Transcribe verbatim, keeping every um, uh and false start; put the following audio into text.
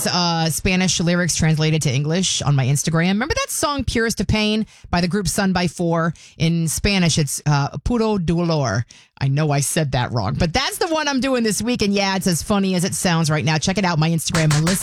uh, Spanish lyrics translated to English on my Instagram. Remember that song Purest of Pain by the group Sun by Four? In Spanish, it's uh, Puro Dolor. I know I said that wrong, but that's the one I'm doing this week. And yeah, it's as funny as it sounds right now. Check it out, my Instagram, Melissa.